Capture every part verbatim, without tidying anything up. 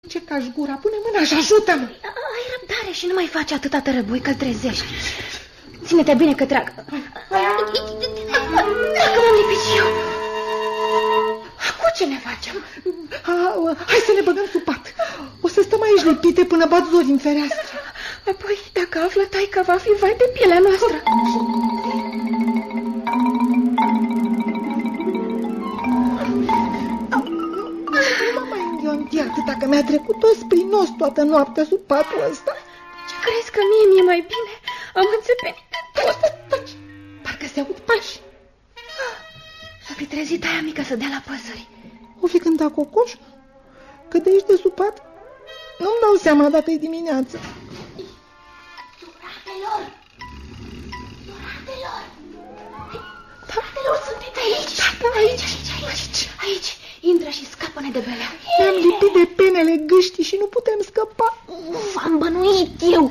Ce cași gura, pune mâna și ajută-mă. Ai răbdare și nu mai faci atâta tărăbui că-l trezești. Ține-te bine că trag. Dacă m-am lipit și eu. Acum ce ne facem? A, hai să ne băgăm sub pat. O să stăm aici lipite până bat zori în fereastră. Apoi, dacă află taică, va fi vai de pielea noastră. Nu mă mai înghionti atâta că mi-a trecut tot prin nos toată noaptea sub patul ăsta. Ce crezi că mie mi-e mai bine? Am înțepenit de tot. Taci, parcă se aud pași. S-a fi trezit aia mică să dea la păsări. O fi cântat cocoș? Că de aici de sub pat nu-mi dau seama dacă e dimineață. Doratelor! Doratelor! Doratelor, sunteți aici? Da, aici, aici, aici, aici. Intră și scapă-ne de belea. Ne-am lipit de penele gâștii și nu putem scăpa. Uf, am bănuit eu.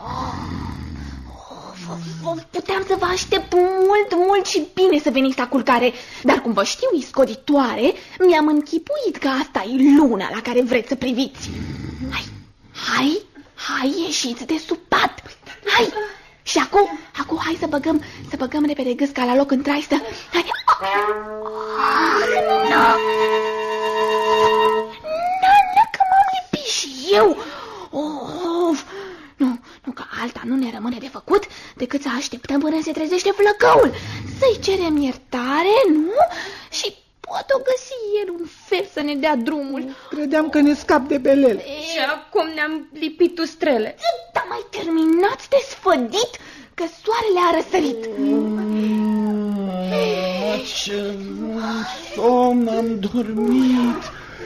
Of, puteam să vă aștept mult, mult și bine să veniți la culcare. Dar cum vă știu iscoditoare, mi-am închipuit că asta e luna la care vreți să priviți. Hai, hai, hai, ieșiți de sub pat. Hai, și acum, acum hai să băgăm, să băgăm repede gâsca la loc în traistă. Hai, Nana, că m-am lipit și eu. Of, nu, nu, că alta nu ne rămâne de făcut decât să așteptăm până se trezește flăcăul. Să-i cerem iertare, nu? Și poate o găsi el un fel să ne dea drumul. Credeam că ne scap de belele. Și acum ne-am lipit ustrele. Dar mai terminați de sfădit că soarele a răsărit. Ce somn am dormit.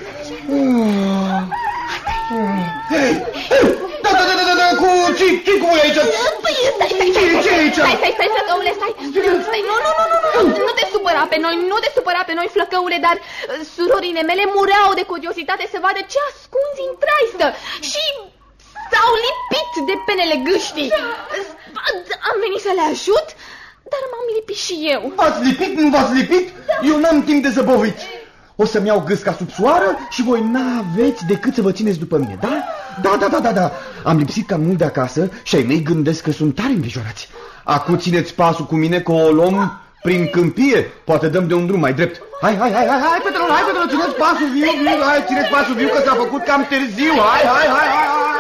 Da, da, da, da, da, cu ce cu aici? Păi, stai, stai, stai, stai, stai, stai, flăcăule, stai, stai, nu, nu, nu, nu, nu, nu te supăra pe noi, nu te supăra pe noi, flăcăule, dar surorile mele mureau de curiositate să vadă ce ascunzi în traistă și s-au lipit de penele gâștii. Am venit să le ajut, dar m-am lipit și eu. V-ați lipit, nu v-ați lipit? Eu n-am timp de zăbovici. O să-mi iau gâsca sub soară și voi n-aveți decât să vă țineți după mine, da? Da, da, da, da, da. Am lipsit cam mult de acasă și ai mei gândesc că sunt tare îngrijorați. Acum țineți pasul cu mine că o luăm prin câmpie. Poate dăm de un drum mai drept. Hai, hai, hai, hai, hai, Petrol, hai, Petrol, țineți pasul viu, viu, hai, țineți pasul viu că s-a făcut cam târziu. Hai, hai, hai, hai, hai.